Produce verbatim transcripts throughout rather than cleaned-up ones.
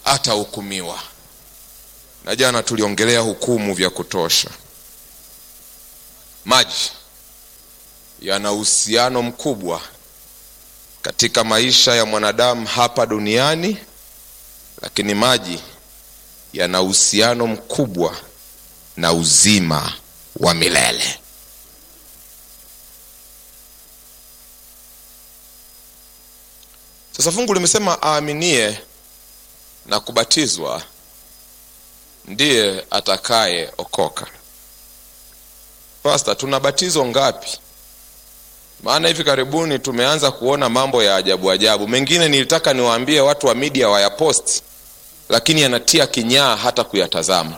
atahukumiwa. Na jana tuliongelea hukumu vya kutosha. Maji yana uhusiano mkubwa katika maisha ya mwanadamu hapa duniani, lakini maji yana uhusiano mkubwa na uzima wa milele. Sasa fungu limesema aaminie na kubatizwa ndiye atakaye okoka. Pastor, tunabatizo ngapi? Maana hivi karibuni tumeanza kuona mambo ya ajabu ajabu. Mengine nilitaka niwaambie watu wa media wa ya post, lakini yanatia kinyaa hata kuyatazama.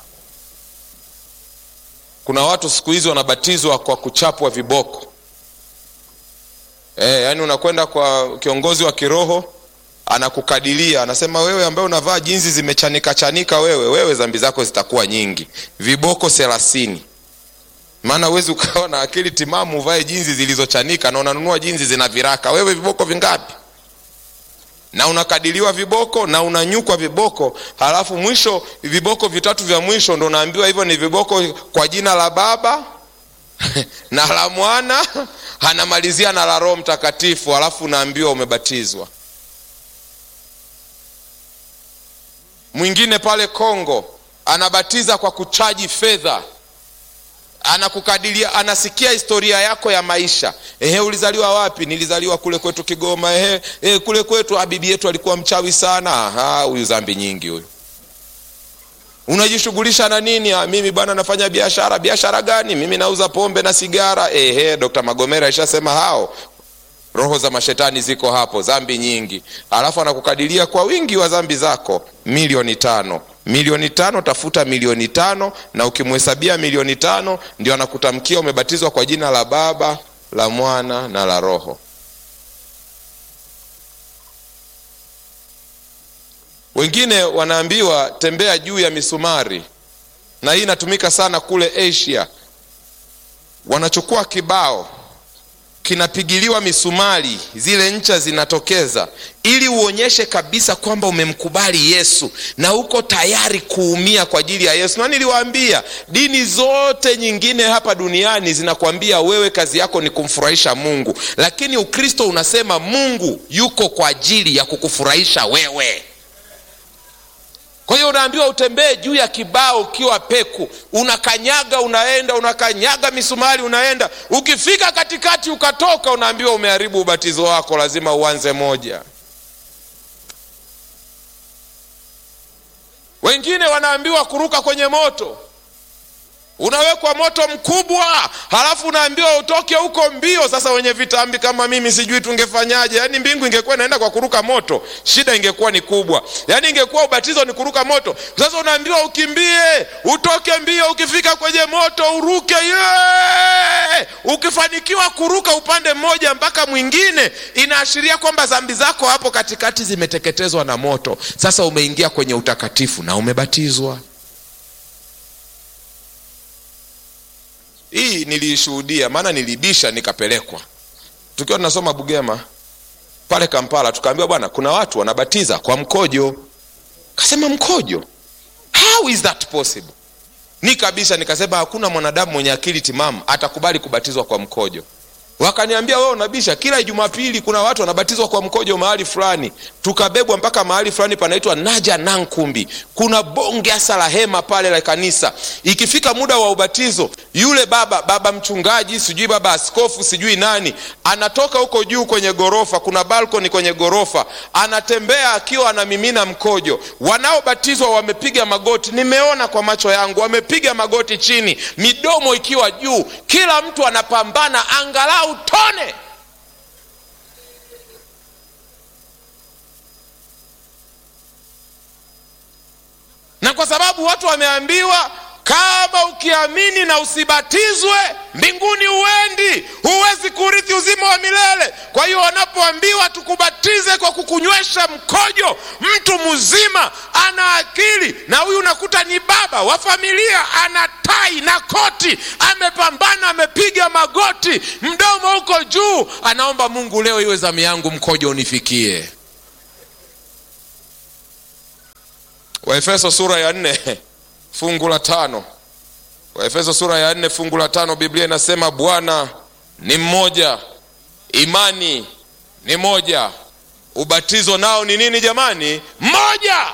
Kuna watu siku hizi wanabatizwa kwa kuchapwa viboko. Eh, yani unakwenda kwa kiongozi wa kiroho, anakukadilia, anasema wewe ambaye unavaa jinsi zimechanika chanika wewe, wewe dhambi zako zitakuwa nyingi. Viboko thelathini. Maana uwezi ukawa na akili timamu uvae jinsi zilizochanika na unanunua jinsi zina viraka. Wewe viboko vingapi? Na unakadiliwa viboko na unanyukwa viboko, halafu mwisho viboko vitatu vya mwisho ndo unaambiwa hivyo ni viboko kwa jina la Baba na la Mwana, anamalizia na la Roho Mtakatifu, halafu unaambiwa umebatizwa. Mwingine pale Kongo anabatiza kwa kuchaji fedha. Anakukadilia, anasikia historia yako ya maisha. Ehe, ulizaliwa wapi? Nilizaliwa kule kwetu Kigoma. Ehe, eh kule kwetu bibi yetu alikuwa mchawi sana. Aha, huyu dhambi nyingi huyu. Unajishughulisha na nini? Ah, mimi bwana nafanya biashara. Biashara gani? Mimi nauza pombe na sigara. Ehe, Dr. Magomera alishasema hao roho za mashetani ziko hapo, dhambi nyingi. Alafu anakukadilia kwa wingi wa dhambi zako milioni tano. Milioni tano, tafuta milioni tano, na ukimhesabia milioni tano ndio anakutamkia umebatizwa kwa jina la Baba, la Mwana na la Roho. Wengine wanaambiwa tembea juu ya misumari, na hii inatumika sana kule Asia. Wanachukua kibao, kinapigiliwa misumari, zile ncha zinatokeza, ili uonyeshe kabisa kwamba umemkubali Yesu na uko tayari kuumia kwa ajili ya Yesu. Na niliwaambia dini zote nyingine hapa duniani zinakwambia wewe kazi yako ni kumfurahisha Mungu, lakini Ukristo unasema Mungu yuko kwa ajili ya kukufurahisha wewe. Kwa hiyo unaambiwa utembee juu ya kibao ukiwa peku, unakanyaga unaenda, unakanyaga misumari unaenda. Ukifika katikati ukatoka, unaambiwa umeharibu ubatizo wako, lazima uanze moja. Wengine wanaambiwa kuruka kwenye moto. Unawekwa moto mkubwa, halafu unaambiwa utoke huko mbio. Sasa wenye vitambi kama mimi sijui tungefanyaje. Yaani mbingu ingekuwa inaenda kwa kuruka moto, shida ingekuwa ni kubwa. Yaani ingekuwa ubatizo ni kuruka moto. Sasa unaambiwa ukimbie, utoke mbio, ukifika kwenye moto uruke. Yee! Ukifanikiwa kuruka upande mmoja mpaka mwingine, inaashiria kwamba dhambi zako hapo katikati zimeteketezwa na moto. Sasa umeingia kwenye utakatifu na umebatizwa. Hii nilishuhudia, maana nilibisha nikapelekwa. Tukiwa tunasoma Bugema pale Kampala, tukaambiwa bwana kuna watu wanabatiza kwa mkojo. Kasema mkojo? How is that possible? Nikabisha nikasema hakuna mwanadamu mwenye akili timamu atakubali kubatizwa kwa mkojo. Wakaniambia wewe unabisha, kila Jumapili kuna watu wanabatizwa kwa mkojo mahali fulani. Tukabebwa mpaka mahali fulani panaitwa Naja Nankumbi. Kuna bonge hasa la hema pale la kanisa. Ikifika muda wa ubatizo, yule baba baba mchungaji, sijui baba askofu, sijui nani, anatoka huko juu kwenye gorofa, kuna balcony kwenye gorofa, anatembea akiwa anamimina mkojo. Wanaobatizwa wamepiga magoti, nimeona kwa macho yangu, wamepiga magoti chini, midomo ikiwa juu, kila mtu anapambana angalau tone. Na kwa sababu watu wameambiwa kama ukiamini na usibatizwe mbinguni uendi, huwezi kurithi uzima wa milele. Kwa hiyo wanapoambiwa tukubatize kwa kukunywesha mkojo, mtu mzima ana akili, na huyu unakuta ni baba wa familia, ana tai na koti, amepambana, amepiga magoti, mdomo uko juu, anaomba Mungu, leo iwe zamu yangu, mkojo unifikie. Waefeso sura ya nne fungu la tano. Waefeso sura ya nne fungu la tano, Biblia inasema Bwana ni mmoja, imani ni moja, ubatizo nao ni nini jamani? Mmoja.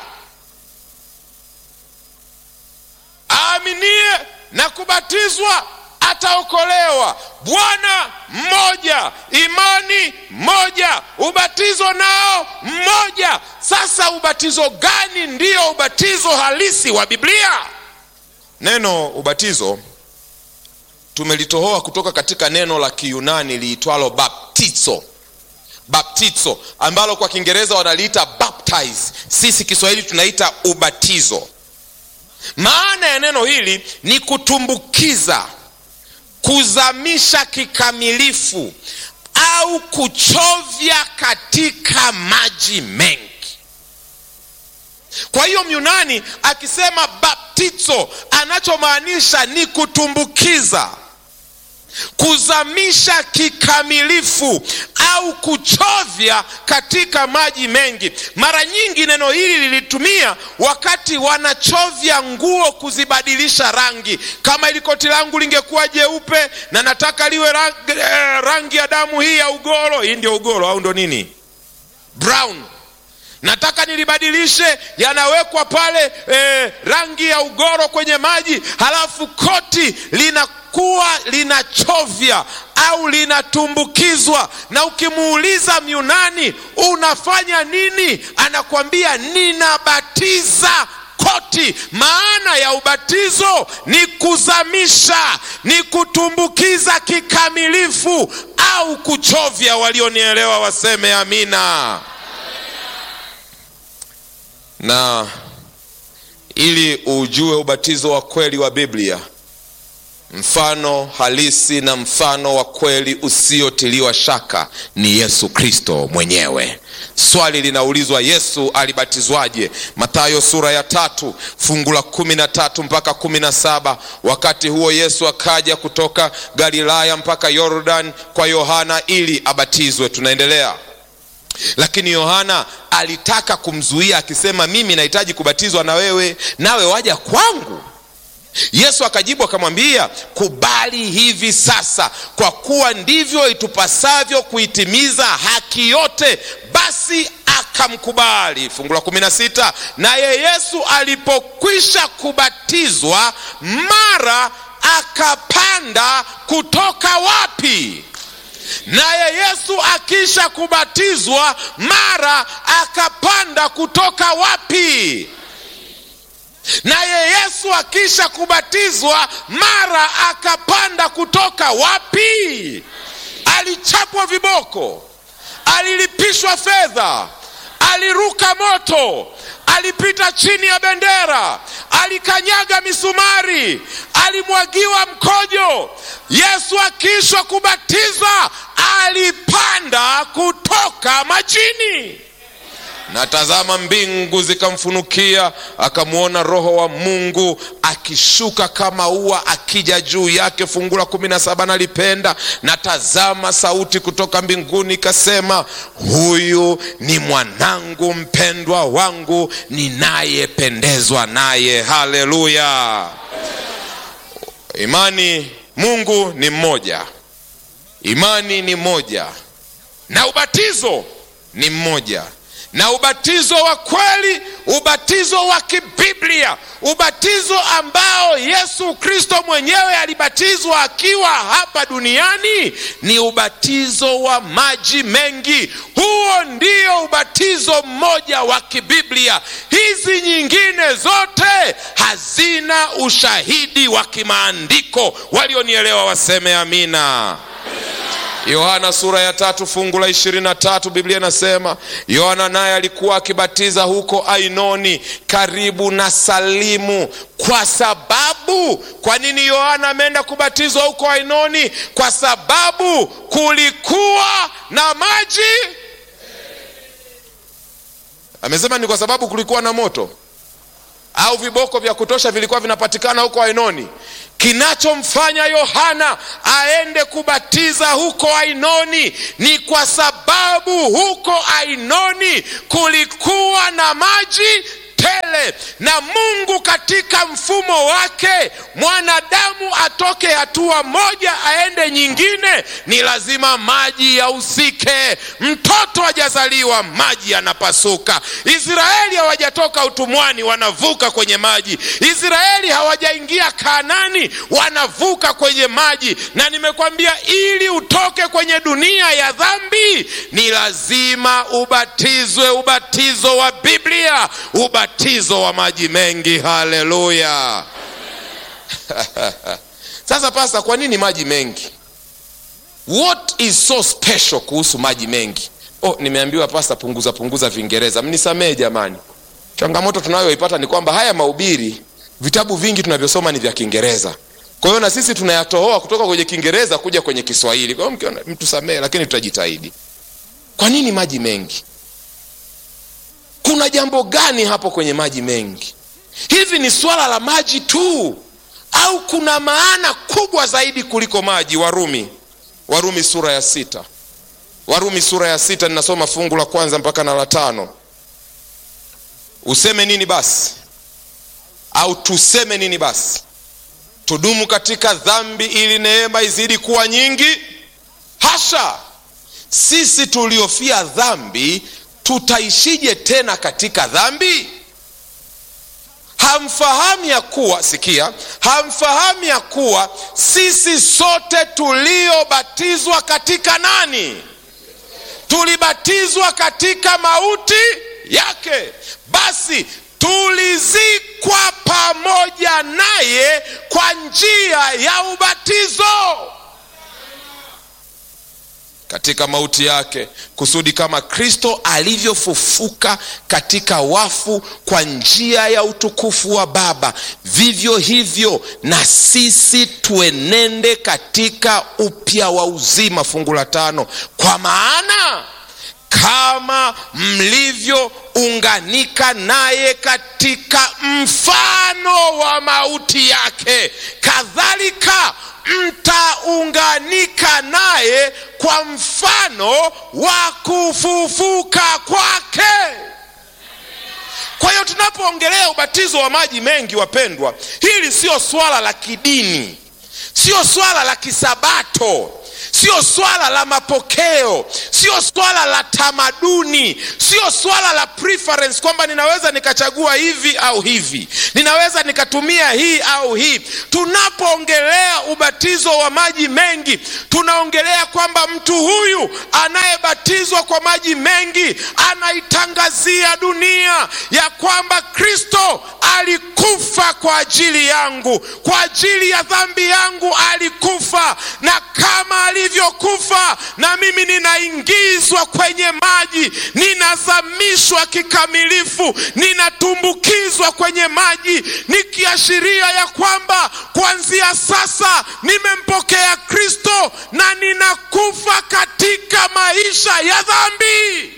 Aaminie na kubatizwa ataokolewa. Bwana mmoja, imani moja, ubatizo nao mmoja. Sasa ubatizo gani ndio ubatizo halisi wa Biblia? Neno ubatizo tumelitohoa kutoka katika neno la Kiyunani liitwalo baptizo. Baptizo ambalo kwa Kiingereza wanaliita baptize, sisi Kiswahili tunaita ubatizo. Maana ya neno hili ni kutumbukiza, kuzamisha kikamilifu au kuchovya katika maji mengi. Kwa hiyo Myunani akisema baptizo anachomaanisha ni kutumbukiza, kuzamisha kikamilifu au kuchovya katika maji mengi. Mara nyingi neno hili lilitumia wakati wanachovya nguo, kuzibadilisha rangi. Kama ili koti langu lingekuwa jeupe na nataka liwe rangi, rangi ya damu hii ya ugoro, hii ndio ugoro au ndo nini? Brown. Nataka nilibadilishe, yanawekwa pale eh, rangi ya ugoro kwenye maji, halafu koti linakuwa linachovya au linatumbukizwa. Na ukimuuliza Myunani unafanya nini, anakwambia ninabatiza koti. Maana ya ubatizo ni kuzamisha, ni kutumbukiza kikamilifu au kuchovya. Walionielewa waseme amina. Na ili ujue ubatizo wa kweli wa Biblia, mfano halisi na mfano wa kweli usiotiliwa shaka ni Yesu Kristo mwenyewe. Swali linaulizwa, Yesu alibatizwaje? Mathayo sura ya tatu fungu la kumi na tatu mpaka kumi na saba. Wakati huo Yesu akaja kutoka Galilaya mpaka Yordan kwa Yohana ili abatizwe. Tunaendelea. Lakini Yohana alitaka kumzuia akisema, mimi nahitaji kubatizwa na wewe, nawe waja kwangu? Yesu akajibu akamwambia, kubali hivi sasa, kwa kuwa ndivyo itupasavyo kuitimiza haki yote. Basi akamkubali. Fungu la kumi na sita, naye Yesu alipokwisha kubatizwa, mara akapanda kutoka wapi? Naye Yesu akisha kubatizwa, mara akapanda kutoka wapi? Naye Yesu akisha kubatizwa, mara akapanda kutoka wapi? Alichapwa viboko, alilipishwa fedha, aliruka moto, alipita chini ya bendera, alikanyaga misumari, alimwagiwa mkojo. Yesu akisha kubatiza, alipanda kutoka majini. Na tazama, mbingu zikamfunukia, akamuona Roho wa Mungu akishuka kama ua akija juu yake. Fungu la kumi na saba nalipenda. Na tazama, sauti kutoka mbinguni ikasema, huyu ni mwanangu mpendwa wangu, ninayependezwa naye. Haleluya. Imani, Mungu ni mmoja, imani ni moja, na ubatizo ni mmoja. Na ubatizo wa kweli, ubatizo wa kibiblia, ubatizo ambao Yesu Kristo mwenyewe alibatizwa akiwa hapa duniani, ni ubatizo wa maji mengi. Huo ndio ubatizo mmoja wa kibiblia. Hizi nyingine zote hazina ushahidi wa kimaandiko. Walionielewa waseme amina. Yohana sura ya tatu fungu la ishirini na tatu, Biblia inasema, Yohana naye alikuwa akibatiza huko Ainoni karibu na Salimu. Kwa sababu, kwa nini Yohana ameenda kubatizwa huko Ainoni? Kwa sababu kulikuwa na maji. Amesema ni kwa sababu kulikuwa na moto au viboko vya kutosha vilikuwa vinapatikana huko Ainoni. Kinachomfanya Yohana aende kubatiza huko Ainoni ni kwa sababu huko Ainoni kulikuwa na maji mbele, na Mungu katika mfumo wake mwanadamu atoke hatua moja aende nyingine, ni lazima maji yahusike. Mtoto hajazaliwa, maji yanapasuka. Israeli hawajatoka utumwani, wanavuka kwenye maji. Israeli hawajaingia Kanaani, wanavuka kwenye maji. Na nimekwambia ili utoke kwenye dunia ya dhambi ni lazima ubatizwe, ubatizo wa Biblia, ubatizo wa maji mengi. Haleluya. Sasa pasta, kwa nini maji mengi? What is so special kuhusu maji mengi? Oh, nimeambiwa pasta, punguza punguza Viingereza. Mnisamee jamani. Changamoto tunayoipata ni kwamba haya mahubiri, vitabu vingi tunavyosoma ni vya Kiingereza. Kwa hiyo na sisi tunayatohoa kutoka kwenye Kiingereza kuja kwenye Kiswahili. Kwa hiyo mtusamee, lakini tutajitahidi. Kwa nini maji mengi? Kuna jambo gani hapo kwenye maji mengi? Hivi ni swala la maji tu au kuna maana kubwa zaidi kuliko maji? Warumi Warumi sura ya sita. Warumi sura ya sita, ninasoma fungu la kwanza mpaka na la tano. Useme nini basi? Au tuseme nini basi? Tudumu katika dhambi ili neema izidi kuwa nyingi? Hasha! Sisi tuliofia dhambi tutaishije tena katika dhambi? Hamfahamu ya kuwa, sikia, hamfahamu ya kuwa sisi sote tuliobatizwa katika nani? Tulibatizwa katika mauti yake. Basi tulizikwa pamoja naye kwa njia ya ubatizo katika mauti yake, kusudi kama Kristo alivyofufuka katika wafu kwa njia ya utukufu wa Baba, vivyo hivyo na sisi tuenende katika upya wa uzima. Fungu la tano, kwa maana kama mlivyounganika naye katika mfano wa mauti yake, kadhalika mtaunganika naye kwa mfano wa kufufuka kwake. Kwa hiyo tunapoongelea ubatizo wa maji mengi, wapendwa, hili sio swala la kidini, sio swala la kisabato, sio swala la mapokeo, sio swala la tamaduni, sio swala la preference kwamba ninaweza nikachagua hivi au hivi, ninaweza nikatumia hii au hii. Tunapoongelea ubatizo wa maji mengi, tunaongelea kwamba mtu huyu anayebatizwa kwa maji mengi anaitangazia dunia ya kwamba Kristo alikufa kwa ajili yangu, kwa ajili ya dhambi yangu alikufa, na kama alivyokufa na mimi ninaingizwa kwenye maji, ninazamishwa kikamilifu, ninatumbukizwa kwenye maji, nikiashiria ya kwamba kuanzia sasa nimempokea Kristo na ninakufa katika maisha ya dhambi.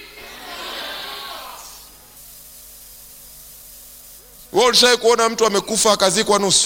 Wewe ulishawahi kuona mtu amekufa akazikwa nusu?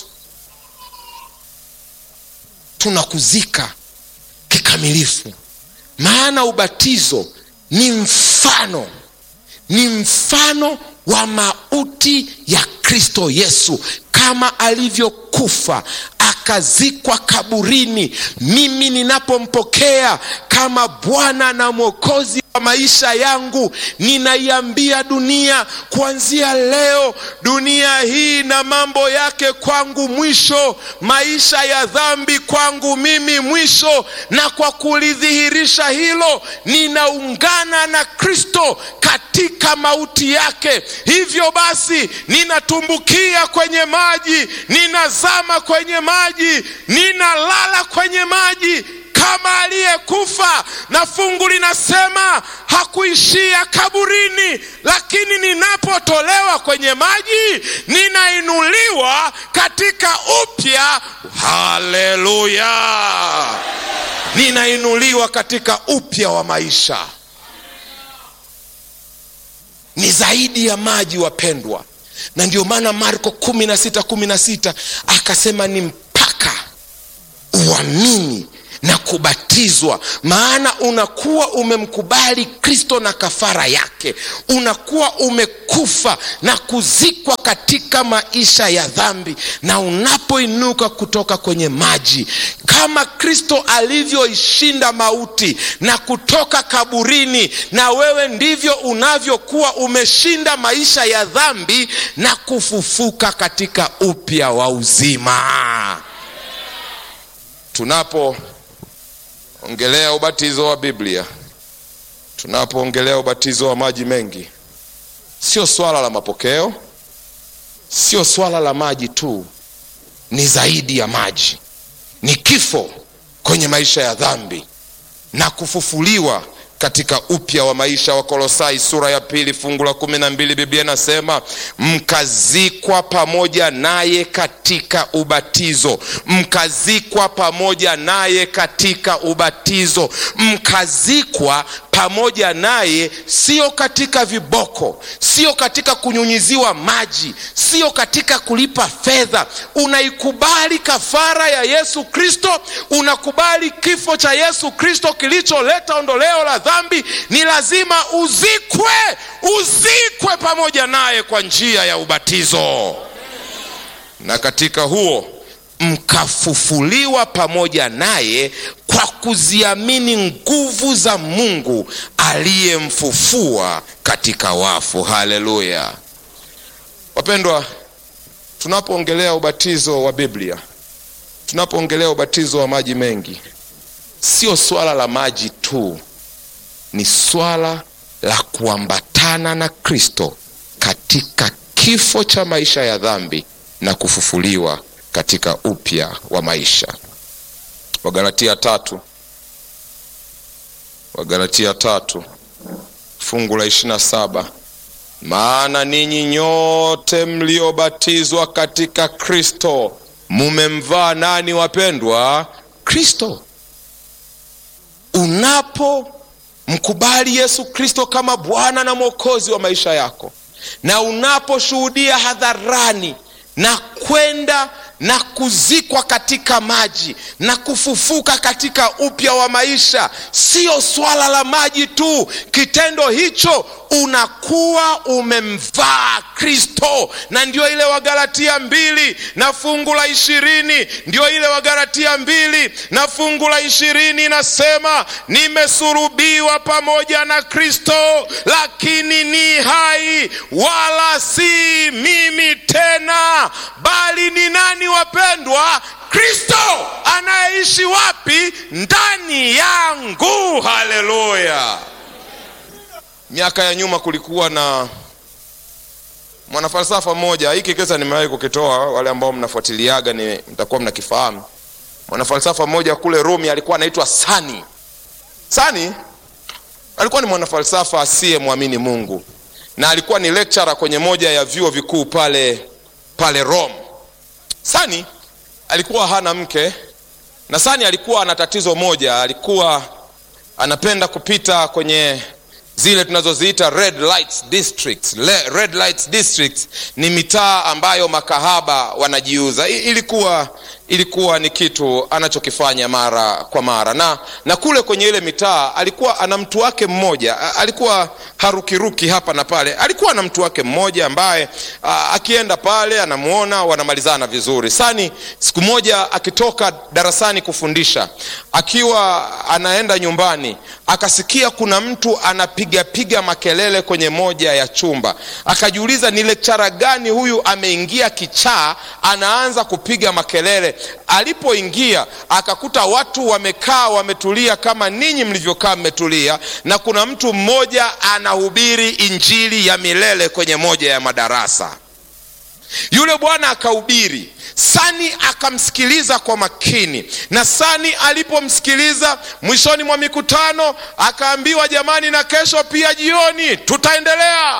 Tunakuzika kikamilifu. Maana ubatizo ni mfano, ni mfano wa mauti ya Kristo Yesu. Kama alivyokufa akazikwa kaburini, mimi ninapompokea kama Bwana na Mwokozi wa maisha yangu, ninaiambia dunia, kuanzia leo dunia hii na mambo yake kwangu mwisho, maisha ya dhambi kwangu mimi mwisho. Na kwa kulidhihirisha hilo, ninaungana na Kristo katika mauti yake. Hivyo basi ninatumbukia kwenye maji, ninazama kwenye maji, ninalala kwenye maji kama aliyekufa. Na fungu linasema hakuishia kaburini, lakini ninapotolewa kwenye maji ninainuliwa katika upya. Haleluya! Ninainuliwa katika upya wa maisha. Ni zaidi ya maji, wapendwa. Na ndio maana Marko kumi na sita kumi na sita akasema ni mpaka uamini na kubatizwa, maana unakuwa umemkubali Kristo na kafara yake. Unakuwa umekufa na kuzikwa katika maisha ya dhambi, na unapoinuka kutoka kwenye maji, kama Kristo alivyoishinda mauti na kutoka kaburini, na wewe ndivyo unavyokuwa umeshinda maisha ya dhambi na kufufuka katika upya wa uzima. Tunapoongelea ubatizo wa Biblia, tunapoongelea ubatizo wa maji mengi, sio swala la mapokeo, sio swala la maji tu, ni zaidi ya maji. Ni kifo kwenye maisha ya dhambi na kufufuliwa katika upya wa maisha. Wa Kolosai sura ya pili fungu la kumi na mbili, Biblia inasema mkazikwa pamoja naye katika ubatizo. Mkazikwa pamoja naye katika ubatizo. Mkazikwa pamoja naye, sio katika viboko, sio katika kunyunyiziwa maji, sio katika kulipa fedha. Unaikubali kafara ya Yesu Kristo, unakubali kifo cha Yesu Kristo kilicholeta ondoleo la dhambi. Ni lazima uzikwe, uzikwe pamoja naye kwa njia ya ubatizo. Na katika huo mkafufuliwa pamoja naye kwa kuziamini nguvu za Mungu aliyemfufua katika wafu. Haleluya. Wapendwa, tunapoongelea ubatizo wa Biblia, tunapoongelea ubatizo wa maji mengi, sio swala la maji tu, ni swala la kuambatana na Kristo katika kifo cha maisha ya dhambi na kufufuliwa katika upya wa maisha. Wagalatia tatu, Wagalatia tatu fungu la ishirini na saba, maana ninyi nyote mliobatizwa katika Kristo mumemvaa nani wapendwa? Kristo. Unapomkubali Yesu Kristo kama Bwana na Mwokozi wa maisha yako, na unaposhuhudia hadharani na kwenda na kuzikwa katika maji na kufufuka katika upya wa maisha, sio swala la maji tu. Kitendo hicho unakuwa umemvaa Kristo. Na ndio ile Wagalatia mbili na fungu la ishirini, ndio ile Wagalatia mbili na fungu la ishirini inasema, nimesulubiwa pamoja na Kristo, lakini ni hai, wala si mimi tena, bali ni nani wapendwa? Kristo anaishi wapi? Ndani yangu. Haleluya. Miaka ya nyuma kulikuwa na mwanafalsafa mmoja, hiki kisa nimewahi kukitoa, wale ambao mnafuatiliaga ni mtakuwa mnakifahamu. Mwanafalsafa mmoja kule Rumi alikuwa anaitwa Sani. Sani alikuwa ni mwanafalsafa asiye muamini Mungu, na alikuwa ni lecturer kwenye moja ya vyuo vikuu pale pale Rome. Sani alikuwa hana mke, na Sani alikuwa ana tatizo moja, alikuwa anapenda kupita kwenye zile tunazoziita red lights districts. Le, red lights districts ni mitaa ambayo makahaba wanajiuza. Ilikuwa ilikuwa ni kitu anachokifanya mara kwa mara, na na kule kwenye ile mitaa alikuwa ana mtu wake mmoja, alikuwa harukiruki hapa na pale. Alikuwa na mtu wake mmoja ambaye a, akienda pale anamuona, wanamalizana vizuri. Sani siku moja akitoka darasani kufundisha, akiwa anaenda nyumbani, akasikia kuna mtu anapiga piga makelele kwenye moja ya chumba. Akajiuliza ni lecturer gani huyu ameingia kichaa anaanza kupiga makelele. Alipoingia akakuta watu wamekaa wametulia kama ninyi mlivyokaa mmetulia, na kuna mtu mmoja anahubiri injili ya milele kwenye moja ya madarasa. Yule bwana akahubiri, Sani akamsikiliza kwa makini, na Sani alipomsikiliza mwishoni mwa mikutano akaambiwa, jamani, na kesho pia jioni tutaendelea.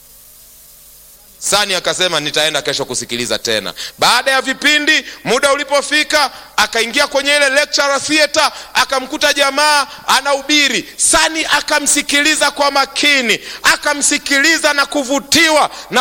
Sani akasema, nitaenda kesho kusikiliza tena. Baada ya vipindi, muda ulipofika, akaingia kwenye ile lecture theater, akamkuta jamaa anahubiri. Sani akamsikiliza kwa makini, akamsikiliza na kuvutiwa, na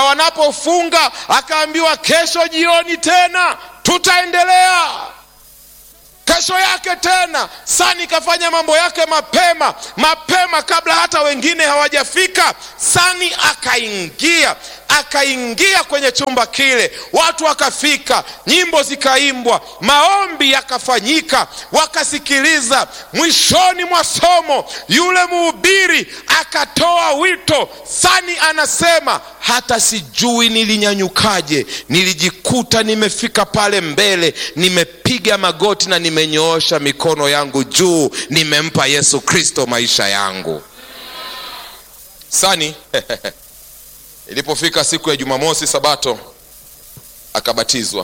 wanapofunga akaambiwa, kesho jioni tena tutaendelea. Kesho yake tena Sani kafanya mambo yake mapema mapema kabla hata wengine hawajafika. Sani akaingia akaingia kwenye chumba kile, watu wakafika, nyimbo zikaimbwa, maombi yakafanyika, wakasikiliza. Mwishoni mwa somo yule mhubiri akatoa wito. Sani anasema, hata sijui nilinyanyukaje, nilijikuta nimefika pale mbele, nimepiga magoti na nimenyoosha mikono yangu juu, nimempa Yesu Kristo maisha yangu. Sani ilipofika siku ya Jumamosi Sabato akabatizwa.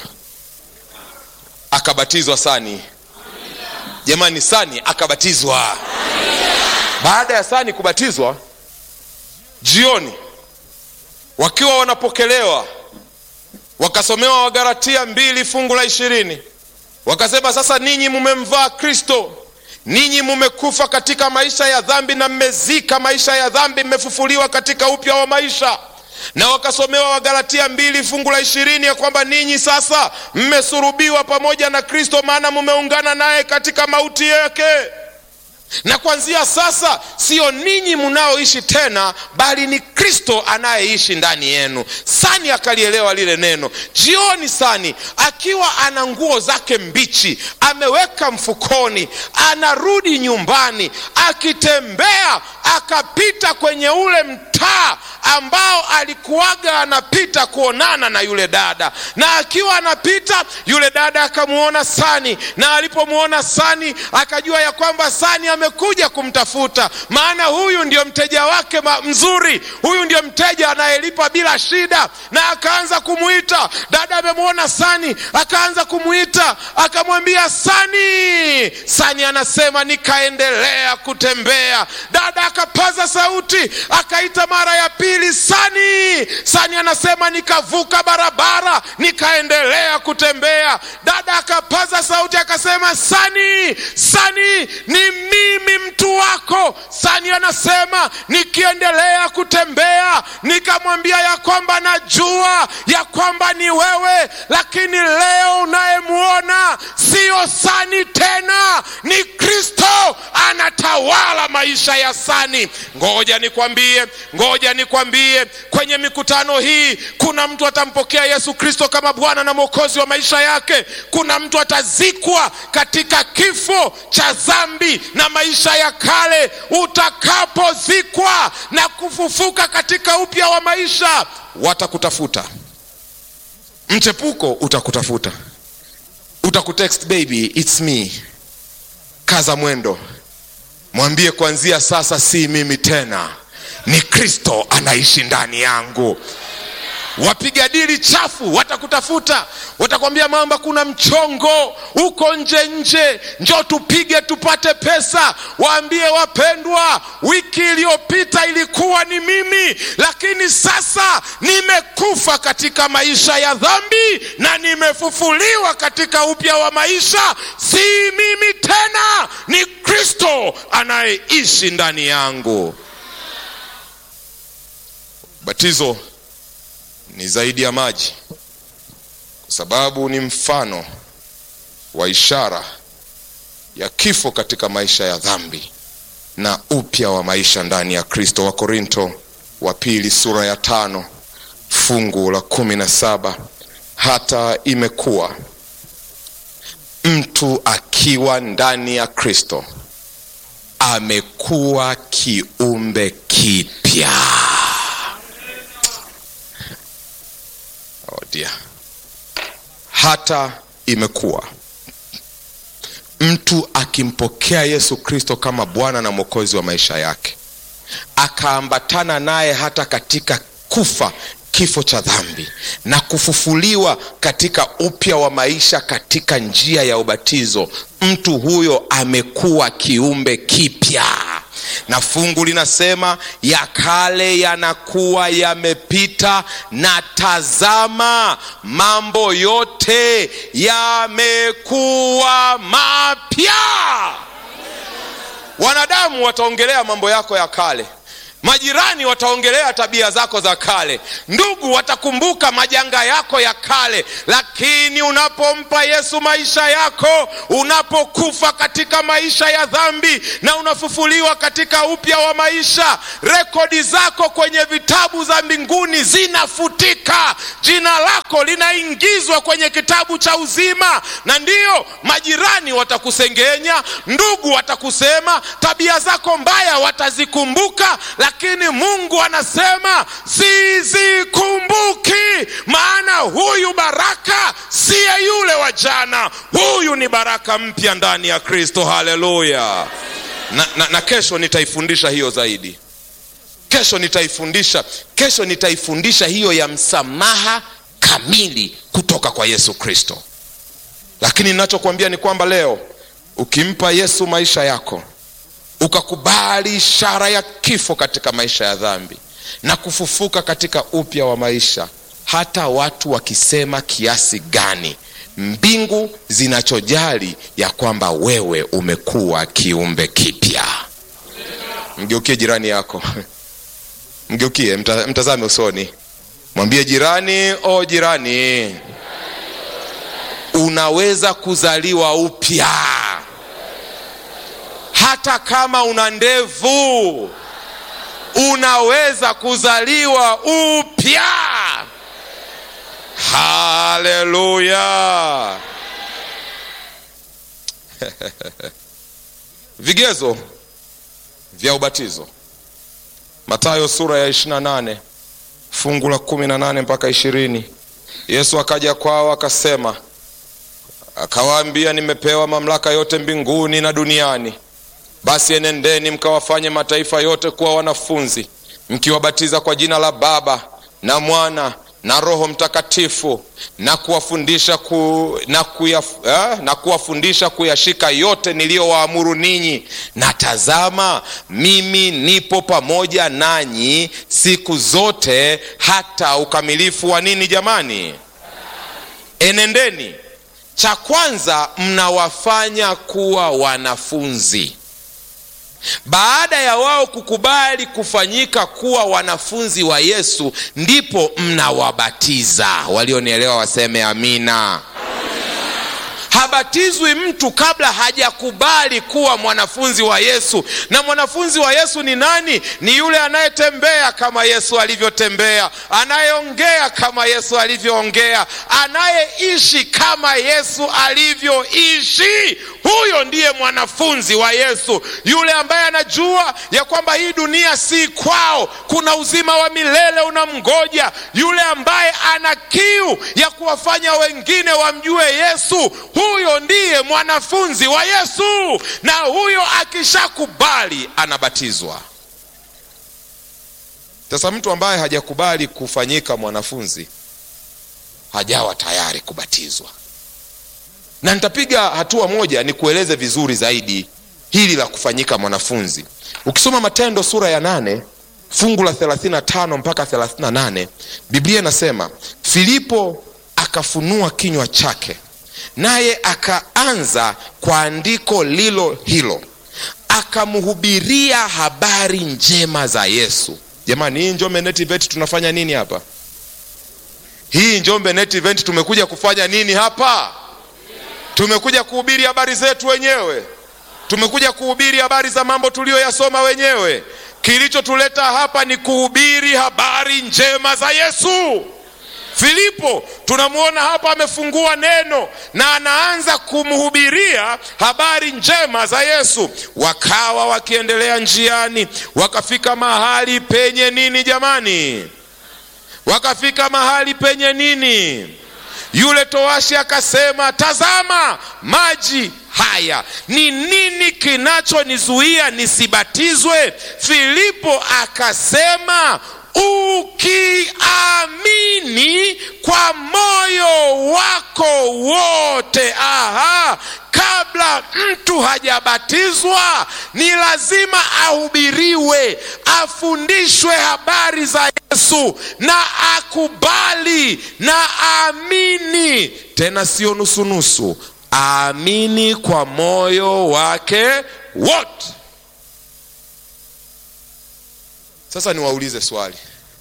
Akabatizwa Sani. Jamani, Sani akabatizwa. Baada ya Sani kubatizwa, jioni wakiwa wanapokelewa, wakasomewa Wagalatia mbili fungu la ishirini. Wakasema, sasa ninyi mmemvaa Kristo, ninyi mmekufa katika maisha ya dhambi na mmezika maisha ya dhambi, mmefufuliwa katika upya wa maisha. Na wakasomewa Wagalatia mbili fungu la ishirini ya kwamba ninyi sasa mmesulubiwa pamoja na Kristo, maana mmeungana naye katika mauti yake. Na kuanzia sasa sio ninyi mnaoishi tena, bali ni Kristo anayeishi ndani yenu. Sani akalielewa lile neno. Jioni Sani akiwa ana nguo zake mbichi ameweka mfukoni, anarudi nyumbani, akitembea akapita kwenye ule mtaa ambao alikuwaga anapita kuonana na yule dada. Na akiwa anapita, yule dada akamuona Sani, na alipomuona Sani akajua ya kwamba Sani amekuja kumtafuta, maana huyu ndio mteja wake mzuri, huyu ndio mteja anayelipa bila shida. Na akaanza kumuita. Dada amemuona Sani, akaanza kumuita, akamwambia Sani. Sani anasema, nikaendelea kutembea. Dada akapaza sauti, akaita mara ya pili, Sani. Sani anasema, nikavuka barabara, nikaendelea kutembea. Dada akapaza sauti akasema, Sani, Sani, ni mimi mtu wako. Sani anasema, nikiendelea kutembea nikamwambia ya kwamba najua ya kwamba ni wewe, lakini leo unayemuona sio Sani tena, ni Kristo anatawala maisha ya Sani. Ngoja nikwambie, ngoja nikwambie, kwenye mikutano hii kuna mtu atampokea Yesu Kristo kama Bwana na Mwokozi wa maisha yake. Kuna mtu atazikwa katika kifo cha dhambi na maisha ya kale. Utakapozikwa na kufufuka katika upya wa maisha, watakutafuta. Mchepuko utakutafuta, utakutext, baby it's me, kaza mwendo, mwambie kuanzia sasa si mimi tena, ni Kristo anaishi ndani yangu. Wapiga dili chafu watakutafuta, watakwambia mamba kuna mchongo uko nje nje, njoo tupige tupate pesa. Waambie, wapendwa, wiki iliyopita ilikuwa ni mimi, lakini sasa nimekufa katika maisha ya dhambi na nimefufuliwa katika upya wa maisha. Si mimi tena, ni Kristo anayeishi ndani yangu. Batizo ni zaidi ya maji, kwa sababu ni mfano wa ishara ya kifo katika maisha ya dhambi na upya wa maisha ndani ya Kristo. Wakorinto wa pili sura ya tano fungu la kumi na saba, hata imekuwa mtu akiwa ndani ya Kristo amekuwa kiumbe kipya. Oh dear. Hata imekuwa mtu akimpokea Yesu Kristo kama Bwana na Mwokozi wa maisha yake, akaambatana naye hata katika kufa, kifo cha dhambi, na kufufuliwa katika upya wa maisha katika njia ya ubatizo, mtu huyo amekuwa kiumbe kipya. Na fungu linasema, ya kale yanakuwa yamepita na tazama mambo yote yamekuwa mapya. Wanadamu wataongelea mambo yako ya kale, Majirani wataongelea tabia zako za kale, ndugu watakumbuka majanga yako ya kale. Lakini unapompa Yesu maisha yako, unapokufa katika maisha ya dhambi na unafufuliwa katika upya wa maisha, rekodi zako kwenye vitabu za mbinguni zinafutika. Jina lako linaingizwa kwenye kitabu cha uzima. Na ndiyo, majirani watakusengenya, ndugu watakusema, tabia zako mbaya watazikumbuka, lakini Mungu anasema sizikumbuki, maana huyu baraka siye yule wa jana, huyu ni baraka mpya ndani ya Kristo. Haleluya. Na, na, na kesho nitaifundisha hiyo zaidi. Kesho nitaifundisha, kesho nitaifundisha hiyo ya msamaha kamili kutoka kwa Yesu Kristo. Lakini ninachokuambia ni kwamba leo ukimpa Yesu maisha yako, ukakubali ishara ya kifo katika maisha ya dhambi na kufufuka katika upya wa maisha, hata watu wakisema kiasi gani, mbingu zinachojali ya kwamba wewe umekuwa kiumbe kipya. Mgeukie jirani yako, mgeukie, mtazame usoni, mwambie jirani, o jirani, unaweza kuzaliwa upya. Hata kama una ndevu, unaweza kuzaliwa upya. Haleluya. Vigezo vya ubatizo. Mathayo sura ya ishirini na nane fungu la kumi na nane mpaka ishirini. Yesu akaja kwao akasema, akawaambia, nimepewa mamlaka yote mbinguni na duniani. Basi enendeni mkawafanye mataifa yote kuwa wanafunzi, mkiwabatiza kwa jina la Baba na Mwana na Roho Mtakatifu, na kuwafundisha ku, na, kuyaf, eh, na kuwafundisha kuyashika yote niliyowaamuru ninyi. Na tazama, mimi nipo pamoja nanyi siku zote hata ukamilifu wa nini jamani? Enendeni. Cha kwanza, mnawafanya kuwa wanafunzi. Baada ya wao kukubali kufanyika kuwa wanafunzi wa Yesu, ndipo mnawabatiza. Walionielewa waseme amina. Habatizwi mtu kabla hajakubali kuwa mwanafunzi wa Yesu. Na mwanafunzi wa Yesu ni nani? Ni yule anayetembea kama Yesu alivyotembea, anayeongea kama Yesu alivyoongea, anayeishi kama Yesu alivyoishi. Huyo ndiye mwanafunzi wa Yesu. Yule ambaye anajua ya kwamba hii dunia si kwao, kuna uzima wa milele unamgoja. Yule ambaye ana kiu ya kuwafanya wengine wamjue Yesu, huyo ndiye mwanafunzi wa Yesu. Na huyo akishakubali anabatizwa. Sasa mtu ambaye hajakubali kufanyika mwanafunzi hajawa tayari kubatizwa. Na nitapiga hatua moja ni kueleze vizuri zaidi hili la kufanyika mwanafunzi. Ukisoma Matendo sura ya nane fungu la thelathini na tano mpaka thelathini na nane, Biblia inasema, Filipo akafunua kinywa chake, naye akaanza kwa andiko lilo hilo, akamhubiria habari njema za Yesu. Jamani, hii Njombe Net Event tunafanya nini hapa? Hii Njombe Net Event tumekuja kufanya nini hapa? Tumekuja kuhubiri habari zetu wenyewe. Tumekuja kuhubiri habari za mambo tuliyoyasoma wenyewe. Kilichotuleta hapa ni kuhubiri habari njema za Yesu. Filipo tunamuona hapa amefungua neno na anaanza kumhubiria habari njema za Yesu. Wakawa wakiendelea njiani, wakafika mahali penye nini jamani? Wakafika mahali penye nini? Yule towashi akasema, tazama maji haya, ni nini kinachonizuia nisibatizwe? Filipo akasema, ukiamini kwa moyo wako wote. Aha, kabla mtu hajabatizwa ni lazima ahubiriwe, afundishwe habari za Yesu na akubali na aamini. Tena sio nusu nusu, aamini kwa moyo wake wote. Sasa niwaulize swali.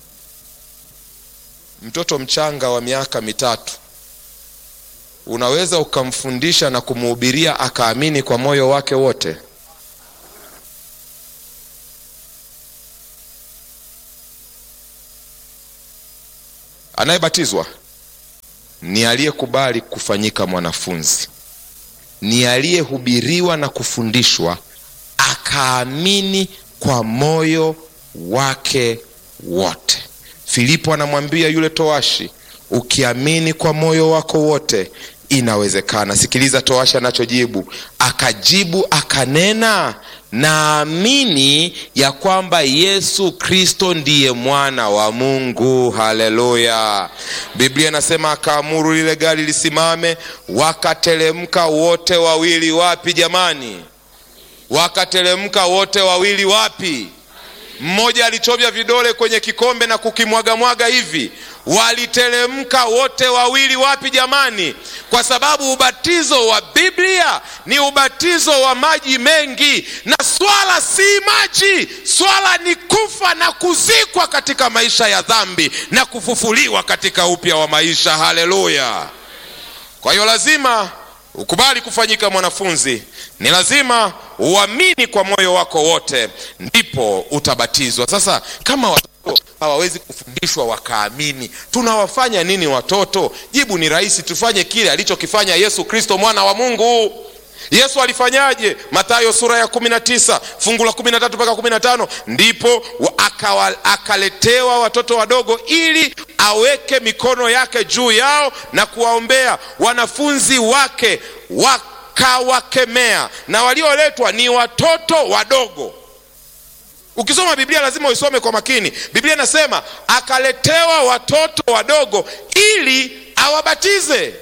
Mtoto mchanga wa miaka mitatu unaweza ukamfundisha na kumhubiria akaamini kwa moyo wake wote? Anayebatizwa ni aliyekubali kufanyika mwanafunzi, ni aliyehubiriwa na kufundishwa akaamini kwa moyo wake wote. Filipo anamwambia yule towashi, ukiamini kwa moyo wako wote inawezekana. Sikiliza towashi anachojibu. Akajibu akanena, naamini ya kwamba Yesu Kristo ndiye mwana wa Mungu. Haleluya. Biblia inasema akaamuru lile gari lisimame, wakatelemka wote wawili. Wapi jamani? Wakatelemka wote wawili. Wapi? Mmoja alichovya vidole kwenye kikombe na kukimwaga mwaga hivi. Waliteremka wote wawili. Wapi jamani? Kwa sababu ubatizo wa Biblia ni ubatizo wa maji mengi, na swala si maji, swala ni kufa na kuzikwa katika maisha ya dhambi na kufufuliwa katika upya wa maisha. Haleluya. Kwa hiyo lazima ukubali kufanyika mwanafunzi, ni lazima uamini kwa moyo wako wote, ndipo utabatizwa. Sasa kama watoto hawawezi kufundishwa wakaamini, tunawafanya nini watoto? Jibu ni rahisi, tufanye kile alichokifanya Yesu Kristo mwana wa Mungu. Yesu alifanyaje? Mathayo sura ya kumi na tisa fungu la kumi na tatu mpaka kumi na tano. Ndipo akawa, akaletewa watoto wadogo ili aweke mikono yake juu yao na kuwaombea. Wanafunzi wake wakawakemea, na walioletwa ni watoto wadogo. Ukisoma Biblia lazima uisome kwa makini. Biblia inasema akaletewa watoto wadogo ili awabatize,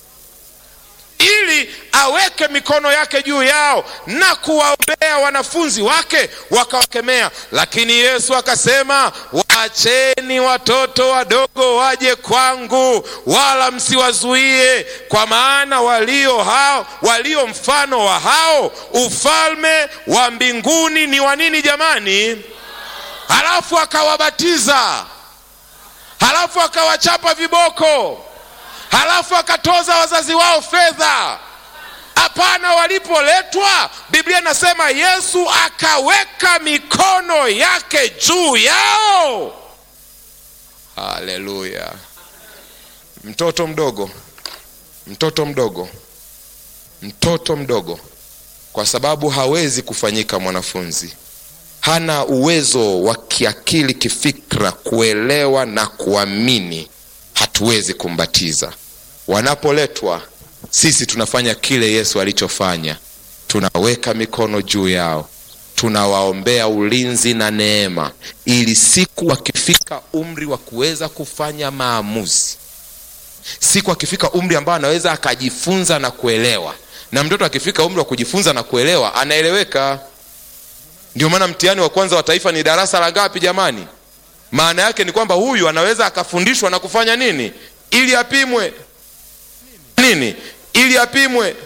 ili aweke mikono yake juu yao na kuwaombea. Wanafunzi wake wakawakemea, lakini Yesu akasema, waacheni watoto wadogo waje kwangu, wala msiwazuie, kwa maana walio hao walio mfano wa hao ufalme wa mbinguni ni wa nini jamani? Halafu akawabatiza, halafu akawachapa viboko, halafu akatoza wazazi wao fedha. Hapana, walipoletwa Biblia nasema Yesu akaweka mikono yake juu yao. Haleluya. Mtoto mdogo, mtoto mdogo, mtoto mdogo, kwa sababu hawezi kufanyika mwanafunzi, hana uwezo wa kiakili, kifikra, kuelewa na kuamini, hatuwezi kumbatiza. Wanapoletwa, sisi tunafanya kile Yesu alichofanya. Tunaweka mikono juu yao, tunawaombea ulinzi na neema, ili siku wakifika umri wa kuweza kufanya maamuzi, siku akifika umri ambao anaweza akajifunza na kuelewa. Na mtoto akifika umri wa kujifunza na kuelewa, anaeleweka. Ndio maana mtihani wa kwanza wa taifa ni darasa la ngapi jamani? Maana yake ni kwamba huyu anaweza akafundishwa na kufanya nini? Ili apimwe nini? Ili apimwe.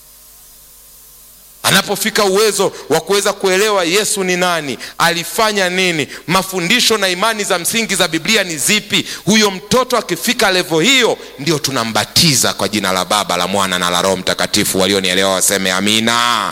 Anapofika uwezo wa kuweza kuelewa Yesu ni nani, alifanya nini, mafundisho na imani za msingi za Biblia ni zipi, huyo mtoto akifika level hiyo, ndio tunambatiza kwa jina la Baba, la Mwana na la Roho Mtakatifu. Walionielewa waseme amina.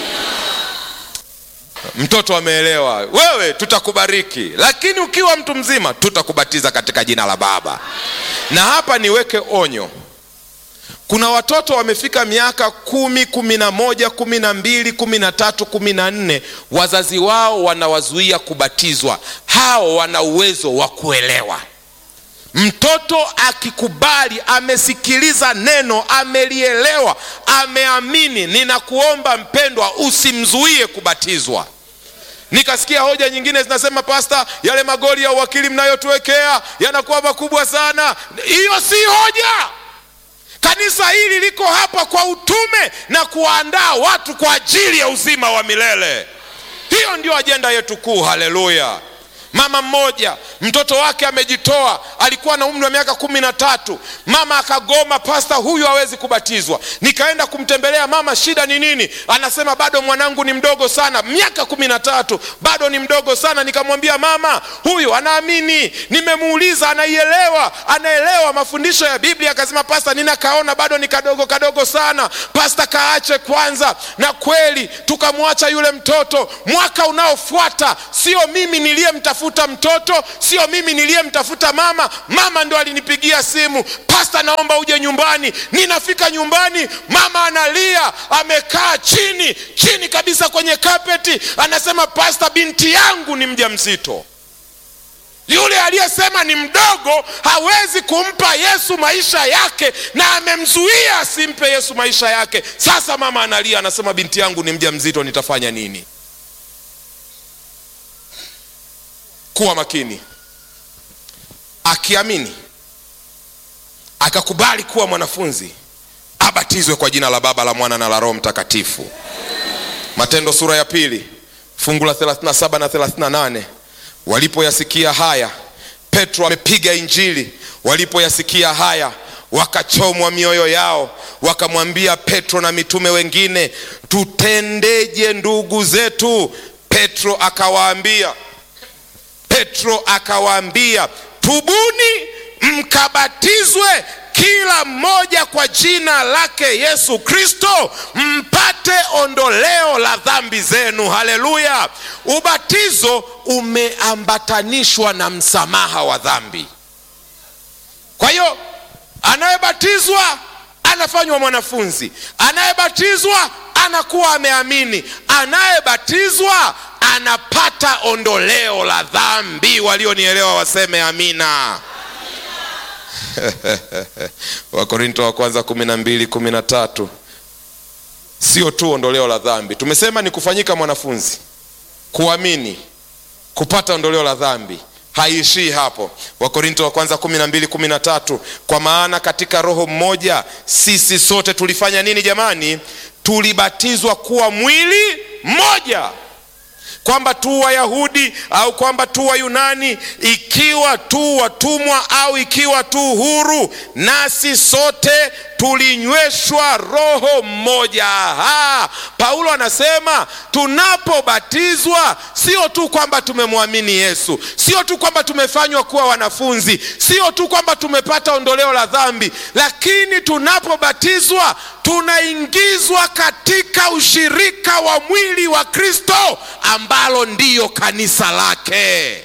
Mtoto ameelewa, wewe tutakubariki, lakini ukiwa mtu mzima tutakubatiza katika jina la Baba. Na hapa niweke onyo. Kuna watoto wamefika miaka kumi, kumi na moja, kumi na mbili, kumi na tatu, kumi na nne, wazazi wao wanawazuia kubatizwa. Hao wana uwezo wa kuelewa. Mtoto akikubali, amesikiliza neno, amelielewa, ameamini, ninakuomba mpendwa, usimzuie kubatizwa. Nikasikia hoja nyingine zinasema, pasta, yale magoli ya uwakili mnayotuwekea yanakuwa makubwa sana. Hiyo si hoja. Kanisa hili liko hapa kwa utume na kuandaa watu kwa ajili ya uzima wa milele. Hiyo ndio ajenda yetu kuu. Haleluya. Mama mmoja mtoto wake amejitoa, alikuwa na umri wa miaka kumi na tatu. Mama akagoma, pasta, huyu hawezi kubatizwa. Nikaenda kumtembelea mama, shida ni nini? Anasema bado mwanangu ni mdogo sana, miaka kumi na tatu, bado ni mdogo sana. Nikamwambia mama, huyu anaamini, nimemuuliza, anaielewa, anaelewa mafundisho ya Biblia. Akasema pasta, ninakaona bado ni kadogo kadogo sana, pasta kaache kwanza. Na kweli tukamwacha yule mtoto. Mwaka unaofuata sio mimi niliyemtafuta mtoto, sio mimi niliyemtafuta mama. Mama ndo alinipigia simu, pasta, naomba uje nyumbani. Ninafika nyumbani, mama analia, amekaa chini chini kabisa kwenye kapeti. Anasema pasta, binti yangu ni mjamzito. Yule aliyesema ni mdogo hawezi kumpa Yesu maisha yake, na amemzuia asimpe Yesu maisha yake. Sasa mama analia, anasema binti yangu ni mjamzito, nitafanya nini? Kuwa makini. Akiamini, akakubali kuwa mwanafunzi, abatizwe kwa jina la Baba, la Mwana na la Roho Mtakatifu. Matendo sura ya pili fungu la thelathini na saba na thelathini na nane. Walipoyasikia haya, Petro amepiga injili. Walipoyasikia haya, wakachomwa mioyo yao, wakamwambia Petro na mitume wengine, tutendeje ndugu zetu? Petro akawaambia Petro akawaambia tubuni mkabatizwe kila mmoja kwa jina lake Yesu Kristo, mpate ondoleo la dhambi zenu. Haleluya! Ubatizo umeambatanishwa na msamaha wa dhambi. Kwa hiyo anayebatizwa anafanywa mwanafunzi, anayebatizwa anakuwa ameamini, anayebatizwa anapata ondoleo la dhambi. Walionielewa waseme amina. Wakorinto wa kwanza kumi na mbili kumi na tatu. Sio tu ondoleo la dhambi, tumesema ni kufanyika mwanafunzi, kuamini, kupata ondoleo la dhambi. Haishii hapo. Wakorinto wa kwanza kumi na mbili kumi na tatu, kwa maana katika roho mmoja sisi sote tulifanya nini jamani? Tulibatizwa kuwa mwili mmoja, kwamba tu Wayahudi au kwamba tu Wayunani, ikiwa tu watumwa au ikiwa tu huru, nasi sote tulinyweshwa roho mmoja. Ha, Paulo anasema tunapobatizwa sio tu kwamba tumemwamini Yesu, sio tu kwamba tumefanywa kuwa wanafunzi, sio tu kwamba tumepata ondoleo la dhambi, lakini tunapobatizwa tunaingizwa katika ushirika wa mwili wa Kristo, ambalo ndiyo kanisa lake.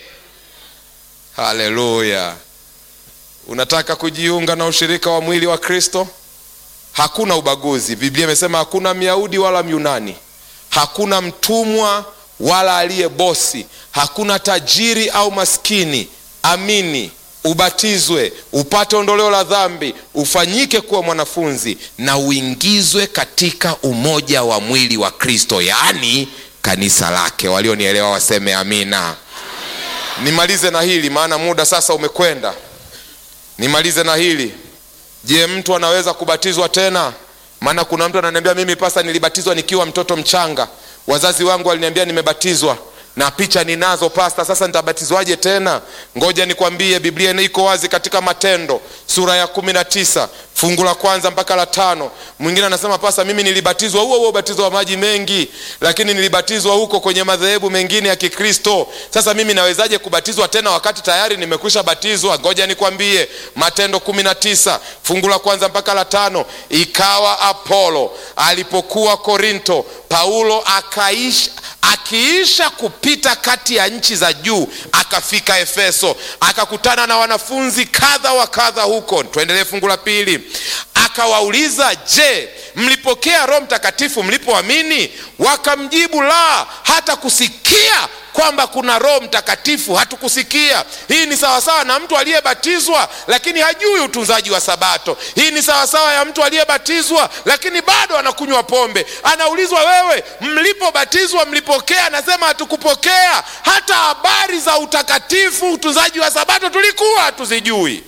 Haleluya! Unataka kujiunga na ushirika wa mwili wa Kristo? Hakuna ubaguzi. Biblia imesema hakuna Myahudi wala Myunani, hakuna mtumwa wala aliye bosi, hakuna tajiri au maskini. Amini, ubatizwe, upate ondoleo la dhambi, ufanyike kuwa mwanafunzi, na uingizwe katika umoja wa mwili wa Kristo, yaani kanisa lake. Walionielewa waseme amina. Nimalize na hili, maana muda sasa umekwenda. Nimalize na hili. Je, mtu anaweza kubatizwa tena? Maana kuna mtu ananiambia mimi pasta, nilibatizwa nikiwa mtoto mchanga, wazazi wangu waliniambia nimebatizwa na picha ninazo pasta, sasa nitabatizwaje tena? Ngoja nikwambie, Biblia iko wazi katika Matendo sura ya kumi na tisa fungu la kwanza mpaka la tano. Mwingine anasema pasta, mimi nilibatizwa huo huo ubatizo wa maji mengi, lakini nilibatizwa huko kwenye madhehebu mengine ya Kikristo. Sasa mimi nawezaje kubatizwa tena wakati tayari nimekwisha batizwa? Ngoja nikwambie, Matendo kumi na tisa fungu la kwanza mpaka la tano. Ikawa Apolo alipokuwa Korinto, Paulo akaisha akiisha kupita kati ya nchi za juu, akafika Efeso, akakutana na wanafunzi kadha wa kadha huko. Tuendelee fungu la pili. Akawauliza, je, mlipokea Roho Mtakatifu mlipoamini? Wakamjibu, la, hata kusikia kwamba kuna Roho Mtakatifu hatukusikia. Hii ni sawasawa na mtu aliyebatizwa lakini hajui utunzaji wa Sabato. Hii ni sawasawa ya mtu aliyebatizwa lakini bado anakunywa pombe. Anaulizwa, wewe mlipobatizwa mlipokea? Anasema hatukupokea. Hata habari za utakatifu, utunzaji wa Sabato tulikuwa hatuzijui.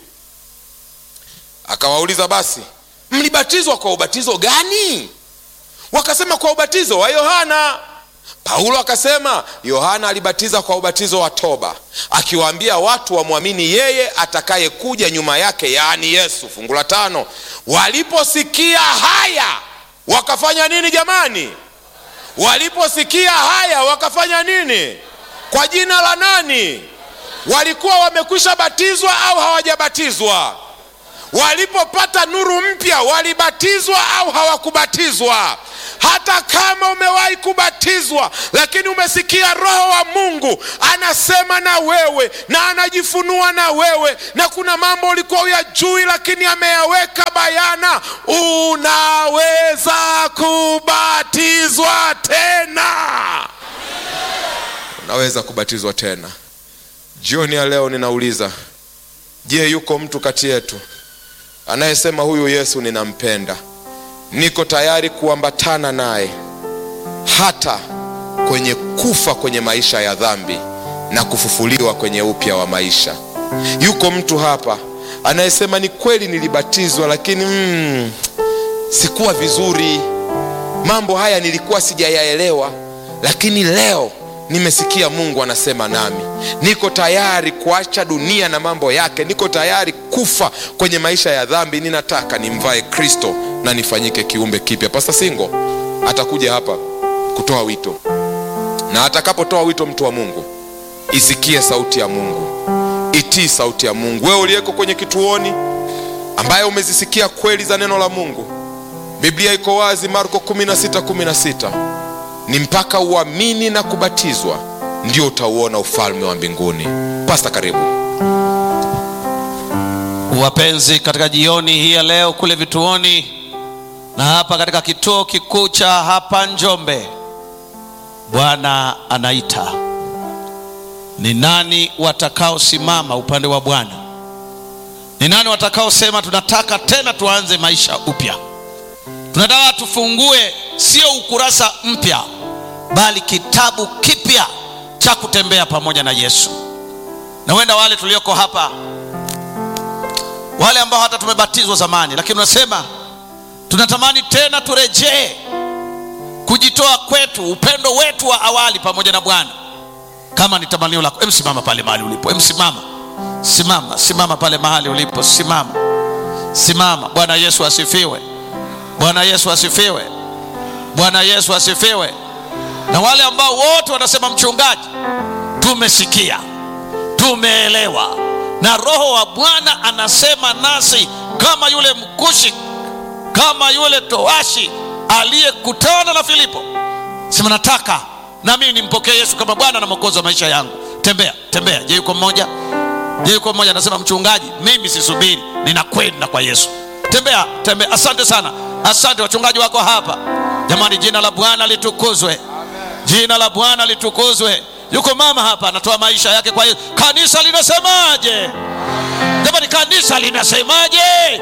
Akawauliza, basi mlibatizwa kwa ubatizo gani? Wakasema, kwa ubatizo wa Yohana. Paulo akasema Yohana alibatiza kwa ubatizo wa toba, akiwaambia watu wamwamini yeye atakayekuja nyuma yake, yaani Yesu. Fungu la tano, waliposikia haya wakafanya nini jamani? Waliposikia haya wakafanya nini? Kwa jina la nani? Walikuwa wamekwisha batizwa au hawajabatizwa? Walipopata nuru mpya walibatizwa au hawakubatizwa? Hata kama umewahi kubatizwa lakini umesikia Roho wa Mungu anasema na wewe na anajifunua na wewe, na kuna mambo ulikuwa uyajui lakini ameyaweka bayana, unaweza kubatizwa tena. Unaweza kubatizwa tena. Jioni ya leo ninauliza, je, yuko mtu kati yetu anayesema huyu Yesu ninampenda, niko tayari kuambatana naye hata kwenye kufa kwenye maisha ya dhambi na kufufuliwa kwenye upya wa maisha? Yuko mtu hapa anayesema ni kweli nilibatizwa lakini mm, sikuwa vizuri, mambo haya nilikuwa sijayaelewa, lakini leo nimesikia Mungu anasema nami, niko tayari kuacha dunia na mambo yake, niko tayari kufa kwenye maisha ya dhambi, ninataka nimvae Kristo na nifanyike kiumbe kipya. Pastor Singo atakuja hapa kutoa wito, na atakapotoa wito, mtu wa Mungu, isikie sauti ya Mungu, itii sauti ya Mungu. Wewe uliyeko kwenye kituoni ambaye umezisikia kweli za neno la Mungu, Biblia iko wazi, Marko kumi na sita kumi na sita, ni mpaka uamini na kubatizwa ndio utauona ufalme wa mbinguni. Pastor, karibu. Wapenzi, katika jioni hii ya leo kule vituoni na hapa katika kituo kikuu cha hapa Njombe, Bwana anaita. Ni nani watakao simama upande wa Bwana? Ni nani watakao sema tunataka tena tuanze maisha upya? Tunataka tufungue sio ukurasa mpya, bali kitabu kipya cha kutembea pamoja na Yesu. Na wenda wale tulioko hapa, wale ambao hata tumebatizwa zamani, lakini unasema tunatamani tena turejee kujitoa kwetu, upendo wetu wa awali pamoja na Bwana. Kama ni tamanio lako, hem simama pale mahali ulipo. Hem simama. Simama, simama pale mahali ulipo. Simama. Simama. Bwana Yesu asifiwe. Bwana Yesu asifiwe. Bwana Yesu asifiwe. Na wale ambao wote wanasema mchungaji, tumesikia, tumeelewa, na Roho wa Bwana anasema nasi kama yule Mkushi, kama yule towashi aliyekutana na Filipo. Sema nataka na mimi nimpokee Yesu kama Bwana na Mwokozi wa maisha yangu. Tembea, tembea. Je, yuko mmoja? Je, yuko mmoja anasema mchungaji, mimi sisubiri, ninakwenda kwa Yesu? Tembea, tembea. Asante sana. Asante wachungaji wako hapa. Jamani, jina la Bwana litukuzwe. Jina la Bwana litukuzwe. Yuko mama hapa anatoa maisha yake kwa Yesu. Kanisa linasemaje? Jamani, kanisa linasemaje?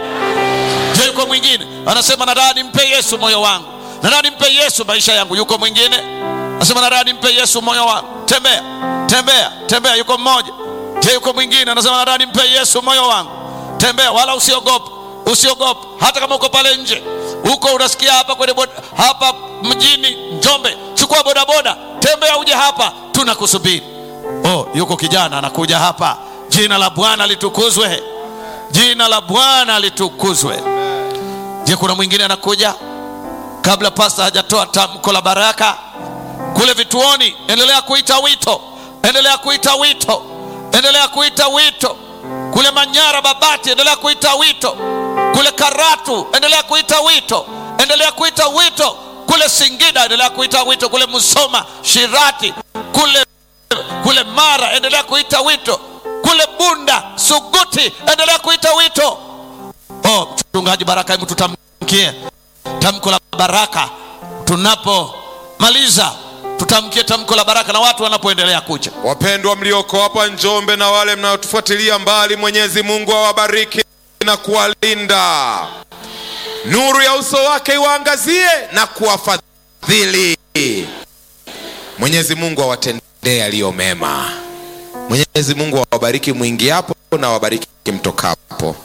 Je, yuko mwingine anasema nataka nimpe Yesu moyo wangu, nataka nimpe Yesu maisha yangu? Yuko mwingine anasema nataka nimpe Yesu moyo wangu? Tembea, tembea, tembea. Yuko mmoja. Je, yuko mwingine anasema nataka nimpe Yesu moyo wangu? Tembea, wala usiogope. Usiogope. Hata kama uko pale nje, uko unasikia hapa kwenye boda, hapa mjini Njombe, chukua boda boda, tembea uje hapa, tunakusubiri. Oh, yuko kijana anakuja hapa. Jina la Bwana litukuzwe. Jina la Bwana litukuzwe. Je, kuna mwingine anakuja? Kabla pastor hajatoa tamko la baraka kule vituoni, endelea kuita wito, endelea kuita wito, endelea kuita wito. Kule Manyara Babati, endelea kuita wito. Kule Karatu, endelea kuita wito, endelea kuita wito. Kule Singida, endelea kuita wito. Kule Musoma, Shirati, kule kule Mara, endelea kuita wito. Kule Bunda, Suguti, endelea kuita wito. Oh, mchungaji baraka, hebu tutamkie tamko la baraka. Tunapomaliza tutamkie tamko la baraka na watu wanapoendelea kuja. Wapendwa mlioko hapa Njombe na wale mnaotufuatilia mbali, Mwenyezi Mungu awabariki na kuwalinda. Nuru ya uso wake iwaangazie na kuwafadhili. Mwenyezi Mungu awatendee yaliyo mema. Mwenyezi Mungu awabariki mwingiapo na awabariki mtokapo.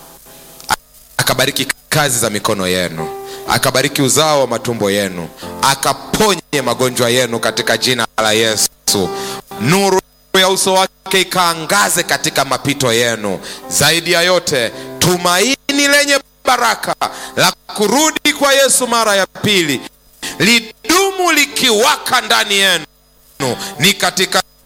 Akabariki kazi za mikono yenu, akabariki uzao wa matumbo yenu, akapa akaponye magonjwa yenu katika jina la Yesu. Nuru ya uso wake ikaangaze katika mapito yenu. Zaidi ya yote, tumaini lenye baraka la kurudi kwa Yesu mara ya pili lidumu likiwaka ndani yenu. Ni katika